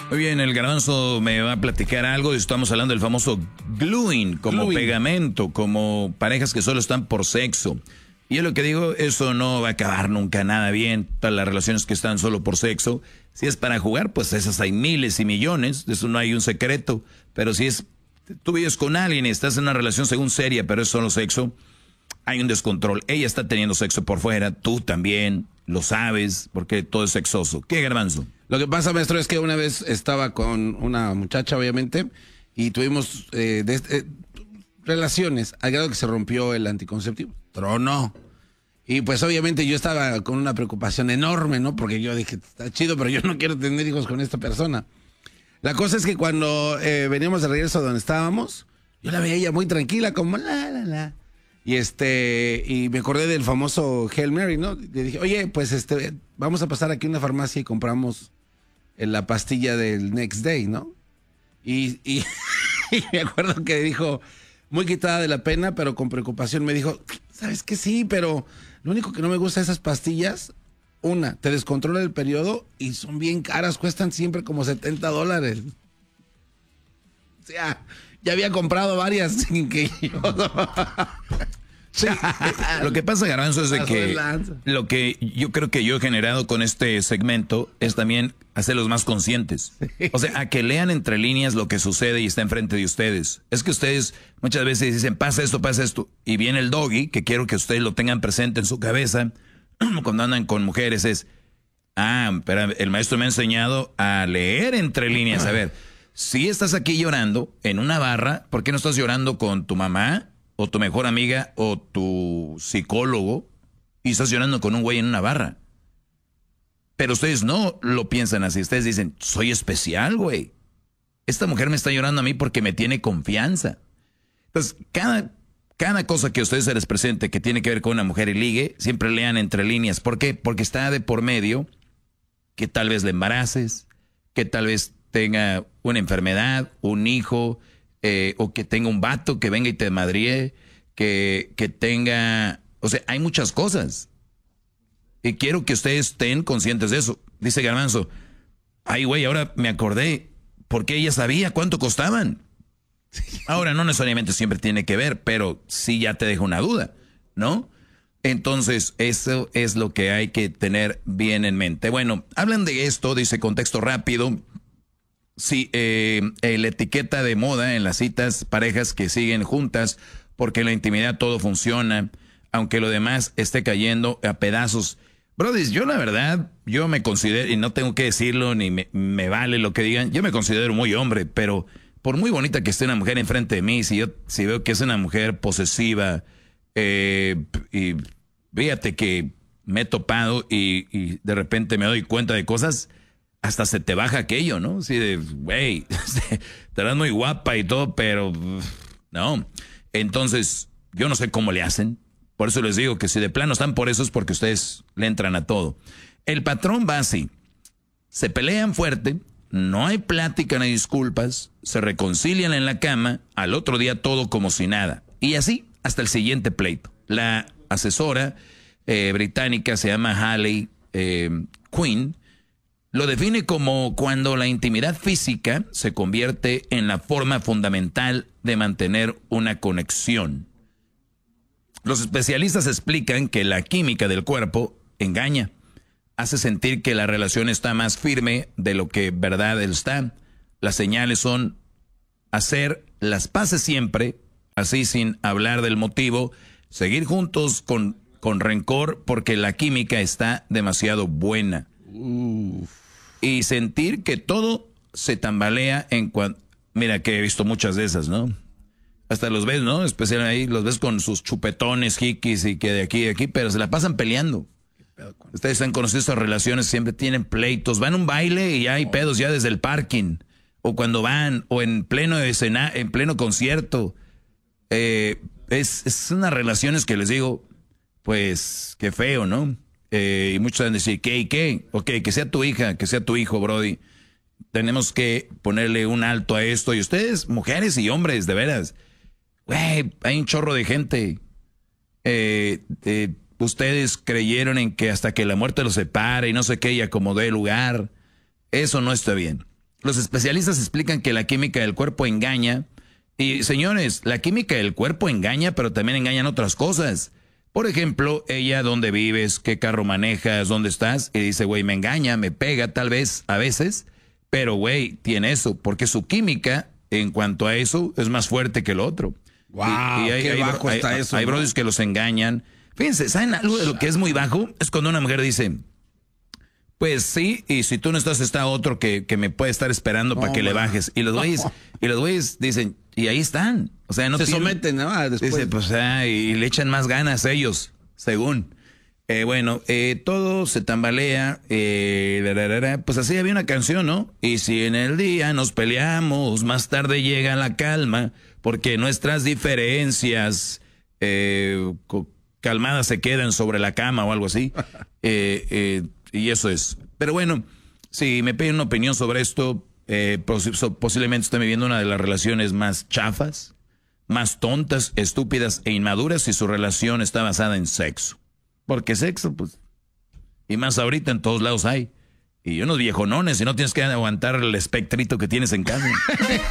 Muy bien, el Garbanzo me va a platicar algo. Estamos hablando del famoso gluing, como pegamento, como parejas que solo están por sexo. Y yo lo que digo, eso no va a acabar nunca nada bien. Todas las relaciones que están solo por sexo. Si es para jugar, pues esas hay miles y millones. De eso no hay un secreto. Pero si es, tú vives con alguien y estás en una relación según seria, pero es solo sexo, hay un descontrol. Ella está teniendo sexo por fuera, tú también, lo sabes, porque todo es sexoso. ¿Qué, Garbanzo? Lo que pasa, maestro, es que una vez estaba con una muchacha, obviamente, y tuvimos relaciones, al grado que se rompió el anticonceptivo. Tronó. Y pues obviamente yo estaba con una preocupación enorme, ¿no? Porque yo dije, está chido, pero yo no quiero tener hijos con esta persona. La cosa es que cuando veníamos de regreso a donde estábamos, yo la veía ella muy tranquila, como la. Y me acordé del famoso Hail Mary, ¿no? Le dije, oye, pues vamos a pasar aquí a una farmacia y compramos la pastilla del Next Day, ¿no? Y me acuerdo que dijo, muy quitada de la pena, pero con preocupación, me dijo, ¿sabes qué? Sí, pero lo único que no me gusta de esas pastillas, te descontrola el periodo y son bien caras, cuestan siempre como $70. O sea, ya había comprado varias sin que yo... Sí, lo que pasa, Garbanzo, es de que lo que yo creo que yo he generado con este segmento es también hacerlos más conscientes. O sea, a que lean entre líneas lo que sucede y está enfrente de ustedes. Es que ustedes muchas veces dicen, pasa esto, y viene el doggy, que quiero que ustedes lo tengan presente en su cabeza, cuando andan con mujeres es, pero el maestro me ha enseñado a leer entre líneas. A ver, si estás aquí llorando en una barra, ¿por qué no estás llorando con tu mamá? O tu mejor amiga, o tu psicólogo, y estás llorando con un güey en una barra. Pero ustedes no lo piensan así. Ustedes dicen, soy especial, güey. Esta mujer me está llorando a mí porque me tiene confianza. Entonces, cada cosa que a ustedes se les presente que tiene que ver con una mujer y ligue, siempre lean entre líneas. ¿Por qué? Porque está de por medio que tal vez le embaraces, que tal vez tenga una enfermedad, un hijo... o que tenga un vato que venga y te madríe, que tenga... O sea, hay muchas cosas. Y quiero que ustedes estén conscientes de eso. Dice Garbanzo, ay, güey, ahora me acordé, porque ella sabía cuánto costaban. Ahora, no necesariamente siempre tiene que ver, pero sí ya te deja una duda, ¿no? Entonces, eso es lo que hay que tener bien en mente. Bueno, hablan de esto, dice contexto rápido. Sí, la etiqueta de moda en las citas, parejas que siguen juntas, porque en la intimidad todo funciona, aunque lo demás esté cayendo a pedazos. Brody, yo la verdad, yo me considero, y no tengo que decirlo, ni me vale lo que digan, yo me considero muy hombre, pero por muy bonita que esté una mujer enfrente de mí, si veo que es una mujer posesiva, y fíjate que me he topado y de repente me doy cuenta de cosas, hasta se te baja aquello, ¿no? Así de, güey, te das muy guapa y todo, pero no. Entonces, yo no sé cómo le hacen. Por eso les digo que si de plano están por eso es porque ustedes le entran a todo. El patrón va así. Se pelean fuerte, no hay plática ni disculpas, se reconcilian en la cama, al otro día todo como si nada. Y así hasta el siguiente pleito. La asesora británica se llama Hayley Quinn. Lo define como cuando la intimidad física se convierte en la forma fundamental de mantener una conexión. Los especialistas explican que la química del cuerpo engaña, hace sentir que la relación está más firme de lo que verdad está. Las señales son hacer las paces siempre, así sin hablar del motivo, seguir juntos con rencor porque la química está demasiado buena. Y sentir que todo se tambalea en cuanto... Mira que he visto muchas de esas, ¿no? Hasta los ves, ¿no? Especialmente ahí, los ves con sus chupetones, jiquis y que de aquí, pero se la pasan peleando. Ustedes han conocido estas relaciones, siempre tienen pleitos. Van a un baile y hay pedos ya desde el parking. O cuando van, o en pleno en pleno concierto. Es unas relaciones que les digo, pues, qué feo, ¿no? Y muchos van a decir, ¿qué y qué? Ok, que sea tu hija, que sea tu hijo, Brody. Tenemos que ponerle un alto a esto. Y ustedes, mujeres y hombres, de veras, güey, hay un chorro de gente. Ustedes creyeron en que hasta que la muerte los separe y no sé qué, y acomodé el lugar. Eso no está bien. Los especialistas explican que la química del cuerpo engaña. Y señores, la química del cuerpo engaña, pero también engañan otras cosas. Por ejemplo, ella, dónde vives, qué carro manejas, dónde estás. Y dice, güey, me engaña, me pega tal vez a veces. Pero, güey, tiene eso. Porque su química, en cuanto a eso, es más fuerte que el otro. Wow, qué bajo está eso. Hay brothers que los engañan. Fíjense, ¿saben algo de lo que es muy bajo? Es cuando una mujer dice, pues sí, y si tú no estás, está otro que me puede estar esperando para que le bajes. Y los güeyes dicen, y ahí están. O sea, no se someten, ¿no? Después. Dice, pues, y le echan más ganas ellos, según. Todo se tambalea. Pues así había una canción, ¿no? Y si en el día nos peleamos, más tarde llega la calma, porque nuestras diferencias calmadas se quedan sobre la cama o algo así. Y eso es. Pero bueno, si me piden una opinión sobre esto, posiblemente estoy viviendo una de las relaciones más chafas, más tontas, estúpidas e inmaduras si su relación está basada en sexo. Porque sexo, pues, y más ahorita en todos lados hay. Y unos viejonones y no tienes que aguantar el espectrito que tienes en casa.